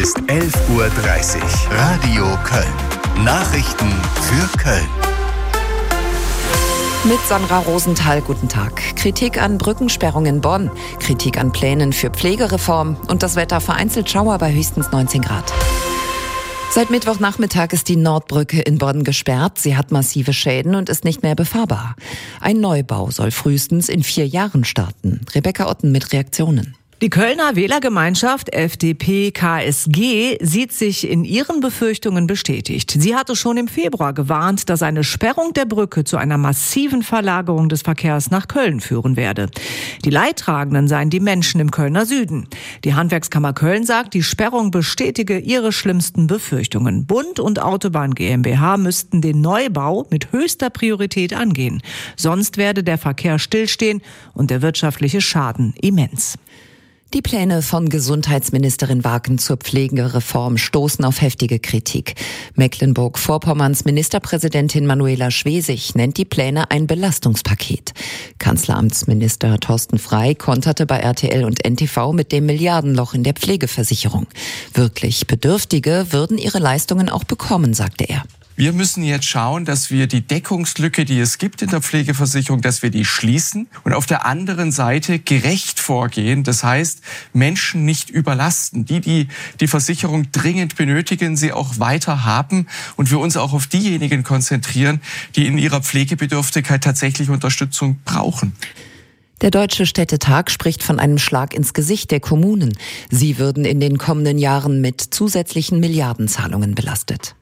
Ist 11:30 Uhr. Radio Köln. Nachrichten für Köln. Mit Sandra Rosenthal, guten Tag. Kritik an Brückensperrung in Bonn, Kritik an Plänen für Pflegereform und das Wetter vereinzelt Schauer bei höchstens 19 Grad. Seit Mittwochnachmittag ist die Nordbrücke in Bonn gesperrt. Sie hat massive Schäden und ist nicht mehr befahrbar. Ein Neubau soll frühestens in 4 Jahren starten. Rebecca Otten mit Reaktionen. Die Kölner Wählergemeinschaft FDP-KSG sieht sich in ihren Befürchtungen bestätigt. Sie hatte schon im Februar gewarnt, dass eine Sperrung der Brücke zu einer massiven Verlagerung des Verkehrs nach Köln führen werde. Die Leidtragenden seien die Menschen im Kölner Süden. Die Handwerkskammer Köln sagt, die Sperrung bestätige ihre schlimmsten Befürchtungen. Bund und Autobahn GmbH müssten den Neubau mit höchster Priorität angehen. Sonst werde der Verkehr stillstehen und der wirtschaftliche Schaden immens. Die Pläne von Gesundheitsministerin Waken zur Pflegereform stoßen auf heftige Kritik. Mecklenburg-Vorpommerns Ministerpräsidentin Manuela Schwesig nennt die Pläne ein Belastungspaket. Kanzleramtsminister Thorsten Frey konterte bei RTL und NTV mit dem Milliardenloch in der Pflegeversicherung. Wirklich Bedürftige würden ihre Leistungen auch bekommen, sagte er. Wir müssen jetzt schauen, dass wir die Deckungslücke, die es gibt in der Pflegeversicherung, dass wir die schließen und auf der anderen Seite gerecht vorgehen. Das heißt, Menschen nicht überlasten. Die Versicherung dringend benötigen, sie auch weiter haben und wir uns auch auf diejenigen konzentrieren, die in ihrer Pflegebedürftigkeit tatsächlich Unterstützung brauchen. Der Deutsche Städtetag spricht von einem Schlag ins Gesicht der Kommunen. Sie würden in den kommenden Jahren mit zusätzlichen Milliardenzahlungen belastet.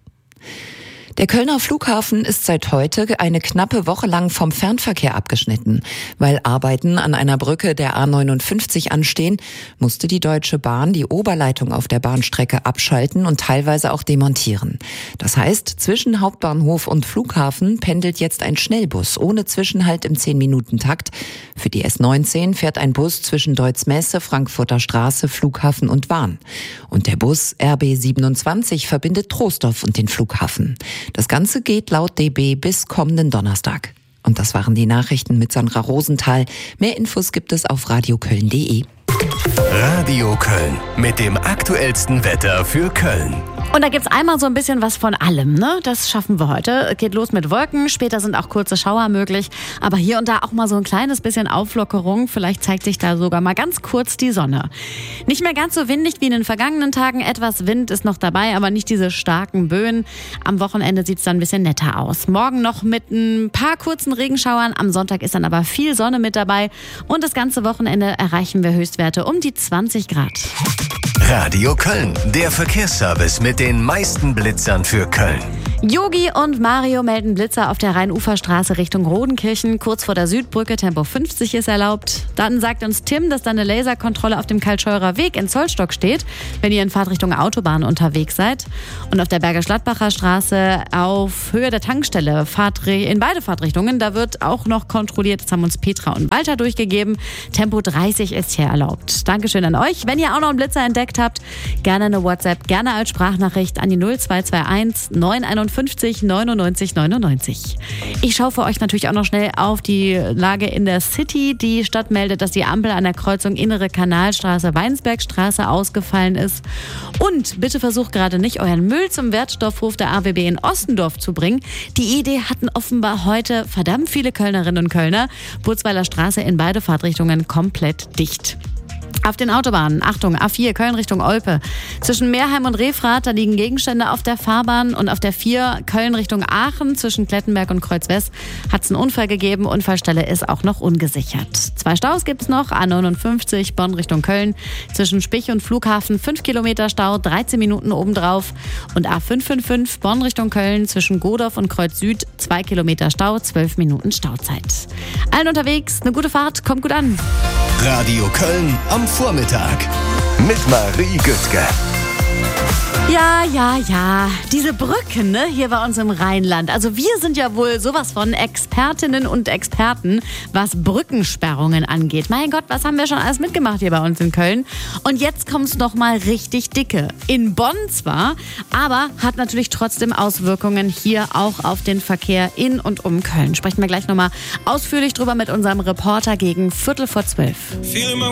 Der Kölner Flughafen ist seit heute eine knappe Woche lang vom Fernverkehr abgeschnitten. Weil Arbeiten an einer Brücke der A59 anstehen, musste die Deutsche Bahn die Oberleitung auf der Bahnstrecke abschalten und teilweise auch demontieren. Das heißt, zwischen Hauptbahnhof und Flughafen pendelt jetzt ein Schnellbus ohne Zwischenhalt im 10-Minuten-Takt. Für die S19 fährt ein Bus zwischen Deutz-Messe, Frankfurter Straße, Flughafen und Wahn. Und der Bus RB 27 verbindet Troisdorf und den Flughafen. Das Ganze geht laut DB bis kommenden Donnerstag. Und das waren die Nachrichten mit Sandra Rosenthal. Mehr Infos gibt es auf radioköln.de. Radio Köln mit dem aktuellsten Wetter für Köln. Und da gibt's einmal so ein bisschen was von allem, ne? Das schaffen wir heute. Geht los mit Wolken, später sind auch kurze Schauer möglich. Aber hier und da auch mal so ein kleines bisschen Auflockerung. Vielleicht zeigt sich da sogar mal ganz kurz die Sonne. Nicht mehr ganz so windig wie in den vergangenen Tagen. Etwas Wind ist noch dabei, aber nicht diese starken Böen. Am Wochenende sieht's dann ein bisschen netter aus. Morgen noch mit ein paar kurzen Regenschauern. Am Sonntag ist dann aber viel Sonne mit dabei. Und das ganze Wochenende erreichen wir Höchstwerte um die 20 Grad. Radio Köln, der Verkehrsservice mit den meisten Blitzern für Köln. Yogi und Mario melden Blitzer auf der Rhein-Ufer-Straße Richtung Rodenkirchen. Kurz vor der Südbrücke, Tempo 50 ist erlaubt. Dann sagt uns Tim, dass da eine Laserkontrolle auf dem Kaltscheurer Weg in Zollstock steht, wenn ihr in Fahrtrichtung Autobahn unterwegs seid. Und auf der Bergisch-Gladbacher Straße auf Höhe der Tankstelle in beide Fahrtrichtungen, da wird auch noch kontrolliert. Das haben uns Petra und Walter durchgegeben. Tempo 30 ist hier erlaubt. Dankeschön an euch. Wenn ihr auch noch einen Blitzer entdeckt habt, gerne eine WhatsApp, gerne als Sprachnachricht an die 0221 951 99 99. Ich schaue für euch natürlich auch noch schnell auf die Lage in der City. Die Stadt meldet, dass die Ampel an der Kreuzung Innere Kanalstraße, Weinsbergstraße ausgefallen ist. Und bitte versucht gerade nicht, euren Müll zum Wertstoffhof der AWB in Ostendorf zu bringen. Die Idee hatten offenbar heute verdammt viele Kölnerinnen und Kölner. Burzweiler Straße in beide Fahrtrichtungen komplett dicht. Auf den Autobahnen, Achtung, A4 Köln Richtung Olpe. Zwischen Meerheim und Refrath, da liegen Gegenstände auf der Fahrbahn. Und auf der 4 Köln Richtung Aachen zwischen Klettenberg und Kreuzwest hat es einen Unfall gegeben. Unfallstelle ist auch noch ungesichert. 2 Staus gibt es noch, A59 Bonn Richtung Köln. Zwischen Spich und Flughafen 5 Kilometer Stau, 13 Minuten obendrauf. Und A555 Bonn Richtung Köln zwischen Godorf und Kreuz Süd 2 Kilometer Stau, 12 Minuten Stauzeit. Allen unterwegs, eine gute Fahrt, kommt gut an. Radio Köln am Vormittag mit Marie Güttke. Ja, diese Brücken, ne, hier bei uns im Rheinland. Also wir sind ja wohl sowas von Expertinnen und Experten, was Brückensperrungen angeht. Mein Gott, was haben wir schon alles mitgemacht hier bei uns in Köln? Und jetzt kommt's noch mal richtig dicke. In Bonn zwar, aber hat natürlich trotzdem Auswirkungen hier auch auf den Verkehr in und um Köln. Sprechen wir gleich noch mal ausführlich drüber mit unserem Reporter gegen 11:45.